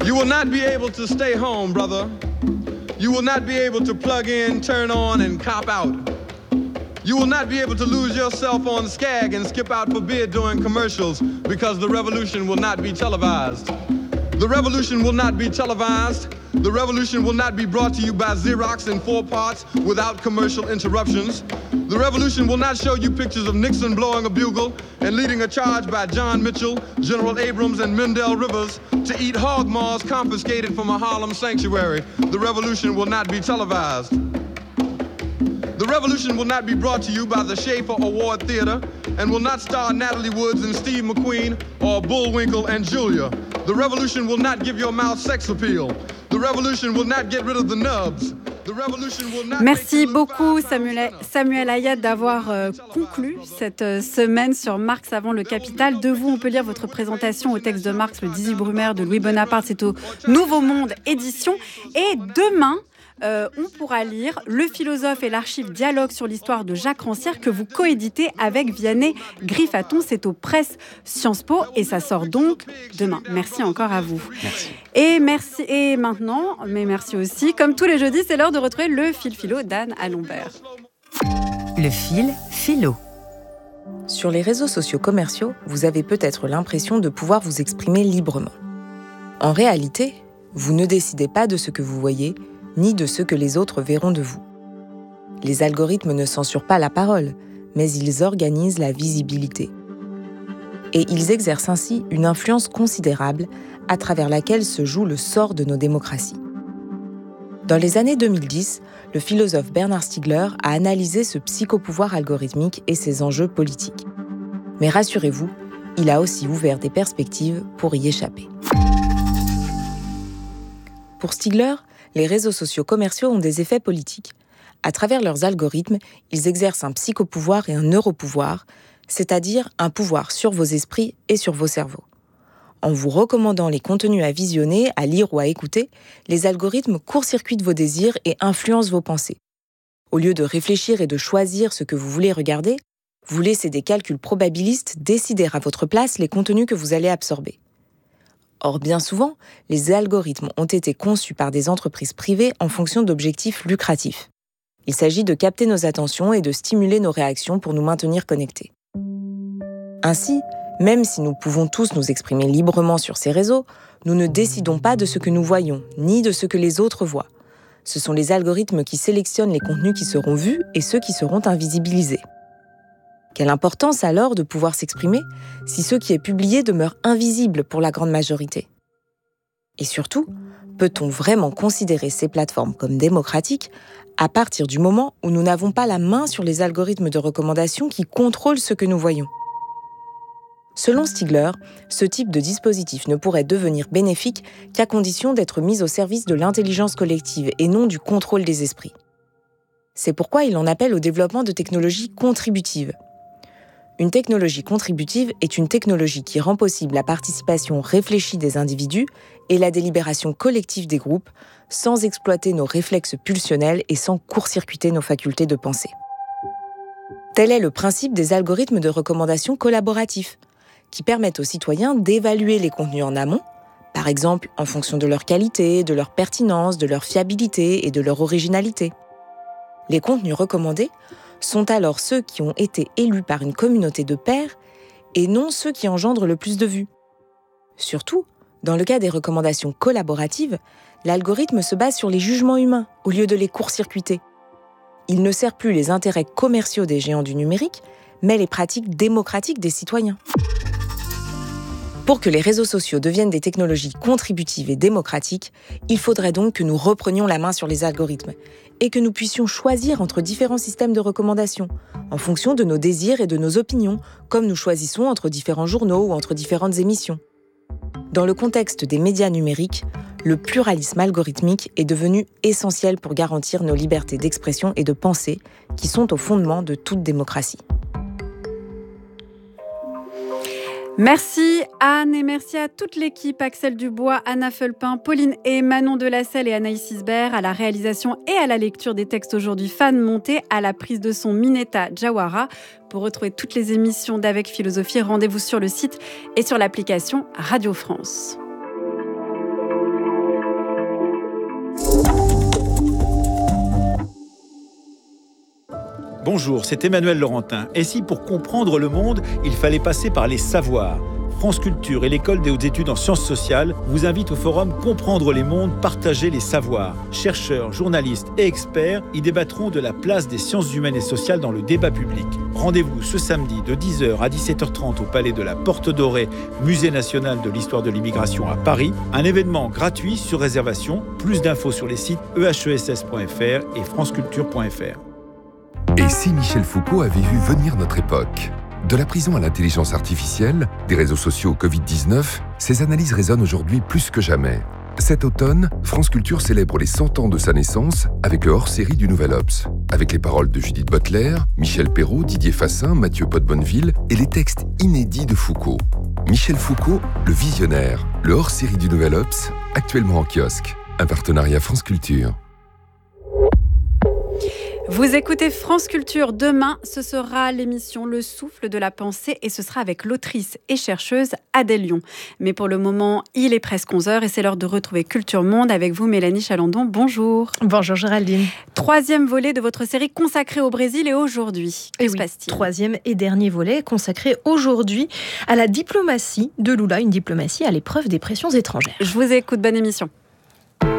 You will not be able to stay home, brother. You will not be able to plug in, turn on, and cop out. You will not be able to lose yourself on Skag and skip out for beer during commercials because the revolution will not be televised. The revolution will not be televised. The revolution will not be brought to you by Xerox in 4 parts without commercial interruptions. The revolution will not show you pictures of Nixon blowing a bugle and leading a charge by John Mitchell, General Abrams, and Mendel Rivers to eat hog maws confiscated from a Harlem sanctuary. The revolution will not be televised. The revolution will not be brought to you by the Schaefer Award Theater and will not star Natalie Woods and Steve McQueen or Bullwinkle and Julia. The revolution will not give your mouth sex appeal. The revolution will not get rid of the nubs. Merci beaucoup Samuel Ayat d'avoir conclu cette semaine sur Marx avant le Capital. De vous, on peut lire votre présentation au texte de Marx, le 18 Brumaire de Louis Bonaparte. C'est au Nouveau Monde édition. Et demain, on pourra lire Le philosophe et l'archive dialogue sur l'histoire de Jacques Rancière que vous coéditez avec Vianney Griffaton. C'est aux presses Sciences Po et ça sort donc demain. Merci encore à vous. Merci. Et maintenant, mais merci aussi, comme tous les jeudis, c'est l'heure de retrouver le fil philo d'Anne Alombert. Le fil philo. Sur les réseaux sociaux commerciaux, vous avez peut-être l'impression de pouvoir vous exprimer librement. En réalité, vous ne décidez pas de ce que vous voyez, ni de ce que les autres verront de vous. Les algorithmes ne censurent pas la parole, mais ils organisent la visibilité. Et ils exercent ainsi une influence considérable à travers laquelle se joue le sort de nos démocraties. Dans les années 2010, le philosophe Bernard Stiegler a analysé ce psychopouvoir algorithmique et ses enjeux politiques. Mais rassurez-vous, il a aussi ouvert des perspectives pour y échapper. Pour Stiegler, les réseaux sociaux commerciaux ont des effets politiques. À travers leurs algorithmes, ils exercent un psychopouvoir et un neuropouvoir, c'est-à-dire un pouvoir sur vos esprits et sur vos cerveaux. En vous recommandant les contenus à visionner, à lire ou à écouter, les algorithmes court-circuitent vos désirs et influencent vos pensées. Au lieu de réfléchir et de choisir ce que vous voulez regarder, vous laissez des calculs probabilistes décider à votre place les contenus que vous allez absorber. Or, bien souvent, les algorithmes ont été conçus par des entreprises privées en fonction d'objectifs lucratifs. Il s'agit de capter nos attentions et de stimuler nos réactions pour nous maintenir connectés. Ainsi, même si nous pouvons tous nous exprimer librement sur ces réseaux, nous ne décidons pas de ce que nous voyons, ni de ce que les autres voient. Ce sont les algorithmes qui sélectionnent les contenus qui seront vus et ceux qui seront invisibilisés. Quelle importance alors de pouvoir s'exprimer si ce qui est publié demeure invisible pour la grande majorité ? Et surtout, peut-on vraiment considérer ces plateformes comme démocratiques à partir du moment où nous n'avons pas la main sur les algorithmes de recommandation qui contrôlent ce que nous voyons ? Selon Stiegler, ce type de dispositif ne pourrait devenir bénéfique qu'à condition d'être mis au service de l'intelligence collective et non du contrôle des esprits. C'est pourquoi il en appelle au développement de technologies contributives. Une technologie contributive est une technologie qui rend possible la participation réfléchie des individus et la délibération collective des groupes, sans exploiter nos réflexes pulsionnels et sans court-circuiter nos facultés de pensée. Tel est le principe des algorithmes de recommandation collaboratifs, qui permettent aux citoyens d'évaluer les contenus en amont, par exemple en fonction de leur qualité, de leur pertinence, de leur fiabilité et de leur originalité. Les contenus recommandés sont alors ceux qui ont été élus par une communauté de pairs et non ceux qui engendrent le plus de vues. Surtout, dans le cas des recommandations collaboratives, l'algorithme se base sur les jugements humains au lieu de les court-circuiter. Il ne sert plus les intérêts commerciaux des géants du numérique, mais les pratiques démocratiques des citoyens. Pour que les réseaux sociaux deviennent des technologies contributives et démocratiques, il faudrait donc que nous reprenions la main sur les algorithmes et que nous puissions choisir entre différents systèmes de recommandation, en fonction de nos désirs et de nos opinions, comme nous choisissons entre différents journaux ou entre différentes émissions. Dans le contexte des médias numériques, le pluralisme algorithmique est devenu essentiel pour garantir nos libertés d'expression et de pensée, qui sont au fondement de toute démocratie. Merci Anne et merci à toute l'équipe, Axel Dubois, Anna Fulpin, Pauline et Manon Delacelle et Anaïs Isbert, à la réalisation et à la lecture des textes aujourd'hui, Fan Monté, à la prise de son Mineta Jawara. Pour retrouver toutes les émissions d'Avec Philosophie, rendez-vous sur le site et sur l'application Radio France. Bonjour, c'est Emmanuel Laurentin. Et si pour comprendre le monde, il fallait passer par les savoirs ? France Culture et l'École des hautes études en sciences sociales vous invitent au forum Comprendre les mondes, partager les savoirs. Chercheurs, journalistes et experts y débattront de la place des sciences humaines et sociales dans le débat public. Rendez-vous ce samedi de 10h à 17h30 au Palais de la Porte Dorée, Musée national de l'histoire de l'immigration à Paris. Un événement gratuit sur réservation. Plus d'infos sur les sites ehess.fr et franceculture.fr. Et si Michel Foucault avait vu venir notre époque ? De la prison à l'intelligence artificielle, des réseaux sociaux au Covid-19, ces analyses résonnent aujourd'hui plus que jamais. Cet automne, France Culture célèbre les 100 ans de sa naissance avec le hors-série du Nouvel Obs. Avec les paroles de Judith Butler, Michel Perrault, Didier Fassin, Mathieu Pot-Bonneville et les textes inédits de Foucault. Michel Foucault, le visionnaire, le hors-série du Nouvel Obs, actuellement en kiosque. Un partenariat France Culture. Vous écoutez France Culture. Demain, ce sera l'émission Le Souffle de la Pensée et ce sera avec l'autrice et chercheuse Adèle Lyon. Mais pour le moment, il est presque 11h et c'est l'heure de retrouver Culture Monde avec vous, Mélanie Chalandon. Bonjour. Bonjour Géraldine. 3e volet de votre série consacrée au Brésil et aujourd'hui. Que se passe-t-il ? 3e et dernier volet consacré aujourd'hui à la diplomatie de Lula, une diplomatie à l'épreuve des pressions étrangères. Je vous écoute, bonne émission.